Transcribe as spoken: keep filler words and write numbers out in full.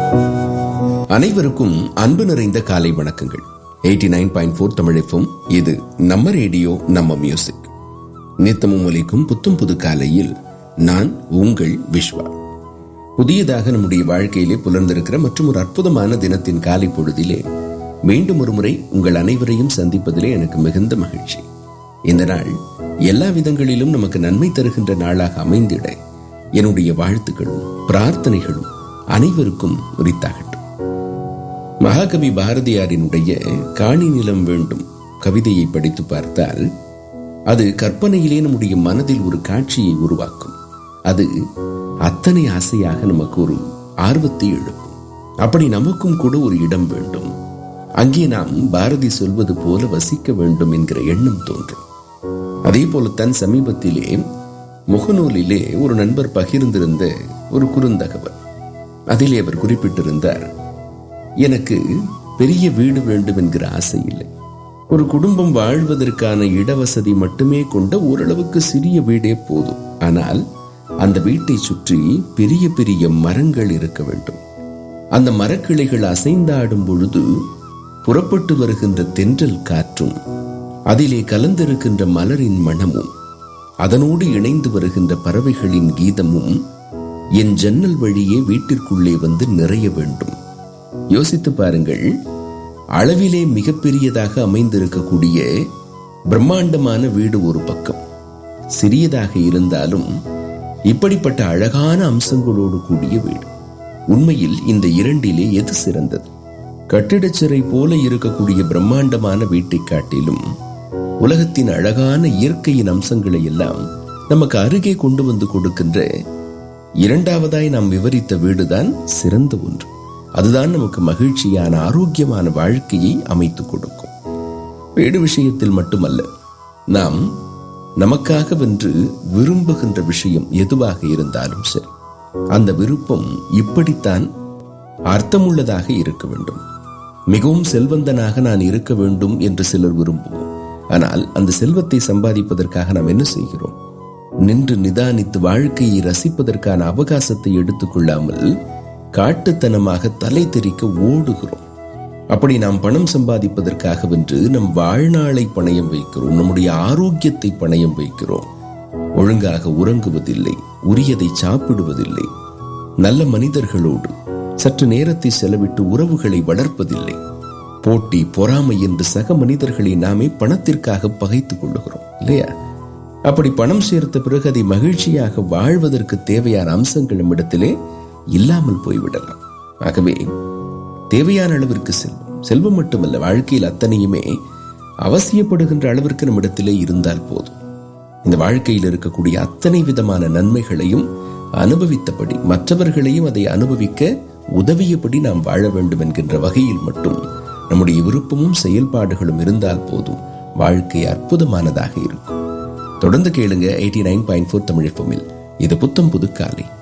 அனைவருக்கும் அன்பு நிறைந்த காலை வணக்கங்கள். எண்பத்தி ஒன்பது புள்ளி நான்கு தமிழ் எஃப்எம். இது நம்ம ரேடியோ, நம்ம மியூசிக். நித்தமும் ஒலிக்கும் புத்தும் புது காலையில் நான் உங்கள் விஸ்வா. புதியதாக நம்முடைய வாழ்க்கையிலே புலர்ந்திருக்கிற மற்றும் ஒரு அற்புதமான தினத்தின் காலை பொழுதிலே மீண்டும் ஒரு முறை உங்கள் அனைவரையும் சந்திப்பதிலே எனக்கு மிகுந்த மகிழ்ச்சி. இந்த நாள் எல்லா விதங்களிலும் நமக்கு நன்மை தருகின்ற நாளாக அமைந்திட என்னுடைய வாழ்த்துக்களும் பிரார்த்தனைகளும் அனைவருக்கும் உரித்தாகட்டும். மகாகவி பாரதியாரினுடைய காணி நிலம் வேண்டும் கவிதையை படித்து பார்த்தால் அது கற்பனையிலே நம்முடைய மனதில் ஒரு காட்சியை உருவாக்கும். அது அத்தனை ஆசையாக நமக்கு ஒரு ஆர்வத்தை எழுப்பும். அப்படி நமக்கும் கூட ஒரு இடம் வேண்டும், அங்கே நாம் பாரதி சொல்வது போல வசிக்க வேண்டும் என்கிற எண்ணம் தோன்றும். அதே போலத்தான் சமீபத்திலே முகநூலிலே ஒரு நண்பர் பகிர்ந்திருந்த ஒரு குறுந்தகவல். அதிலே அவர் குறிப்பிட்டிருந்தார், எனக்கு பெரிய வீடு வேண்டும் என்கிற ஆசை இல்லை. ஒரு குடும்பம் வாழ்வதற்கான இடவசதி மட்டுமே கொண்ட ஓரளவுக்கு சிறிய வீடே போதும். ஆனால் அந்த வீட்டை சுற்றி பெரிய பெரிய மரங்கள் இருக்க வேண்டும். அந்த மரக்கிளைகள் அசைந்தாடும் பொழுது புறப்பட்டு வருகின்ற தென்றல் காற்றும், அதிலே கலந்திருக்கின்ற மலரின் மணமும், அதனோடு இணைந்து வருகின்ற பறவைகளின் கீதமும் என் ஜன்னல் வழியே வீட்டிற்குள்ளே வந்து நிறைய வேண்டும். யோசித்து பாருங்கள், அளவிலே மிகப்பெரியதாக அமைந்திருக்கக்கூடிய பிரம்மாண்டமான வீடு ஒரு பக்கம், சிறியதாக இருந்தாலும் இப்படிப்பட்ட அழகான அம்சங்களோடு கூடிய வீடு. உண்மையில் இந்த இரண்டிலே எது சிறந்தது? கட்டிடச்சிறை போல இருக்கக்கூடிய பிரம்மாண்டமான வீட்டை காட்டிலும் உலகத்தின் அழகான இயற்கையின் அம்சங்களை எல்லாம் நமக்கு அருகே கொண்டு வந்து கொடுக்கின்ற இரண்டாவதாய் நாம் விவரித்த வீடுதான் சிறந்த ஒன்று. அதுதான் நமக்கு மகிழ்ச்சியான ஆரோக்கியமான வாழ்க்கையை அமைத்துக் கொடுக்கும். வீடு விஷயத்தில் மட்டுமல்ல, நாம் நமக்காக வென்று விரும்புகின்ற விஷயம் எதுவாக இருந்தாலும் சரி, அந்த விருப்பம் இப்படித்தான் அர்த்தமுள்ளதாக இருக்க வேண்டும். மிகவும் செல்வந்தனாக நான் இருக்க வேண்டும் என்று சிலர் விரும்புவோம். ஆனால் அந்த செல்வத்தை சம்பாதிப்பதற்காக நாம் என்ன செய்கிறோம்? நின்று நிதானித்து வாழ்க்கையை ரசிப்பதற்கான அவகாசத்தை எடுத்துக் கொள்ளாமல் காட்டுத்தனமாக தலை தெறிக்க ஓடுகிறோம். அப்படி நாம் பணம் சம்பாதிப்பதற்காக வென்று நம் வாழ்நாளை பணயம் வைக்கிறோம், நம்முடைய ஆரோக்கியத்தை பணயம் வைக்கிறோம். ஒழுங்காக உறங்குவதில்லை, உரியதை சாப்பிடுவதில்லை, நல்ல மனிதர்களோடு சற்று நேரத்தை செலவிட்டு உறவுகளை வளர்ப்பதில்லை. போட்டி, பொறாமை என்று சக மனிதர்களை நாமே பணத்திற்காக பகைத்துக் கொள்ளுகிறோம், இல்லையா? அப்படி பணம் சேர்த்த பிறகு அதை மகிழ்ச்சியாக வாழ்வதற்கு தேவையான அம்சங்கள் நம்மிடத்திலே இல்லாமல் போய்விடலாம். ஆகவே தேவையான அளவிற்கு செல்வம், செல்வம் மட்டுமல்ல, வாழ்க்கையில் அத்தனையுமே அவசியப்படுகின்ற அளவிற்கு நம்மிடத்திலே இருந்தால் போதும். இந்த வாழ்க்கையில் இருக்கக்கூடிய அத்தனை விதமான நன்மைகளையும் அனுபவித்தபடி மற்றவர்களையும் அதை அனுபவிக்க உதவியபடி நாம் வாழ வேண்டும் என்கின்ற வகையில் மட்டும் நம்முடைய விருப்பமும் செயல்பாடுகளும் இருந்தால் போதும், வாழ்க்கை அற்புதமானதாக இருக்கும். தொடர்ந்து கேளுங்க எண்பத்தி ஒன்பது புள்ளி நான்கு தமிழ் எஃப்எம்மில். இது புத்தம் புது காலை.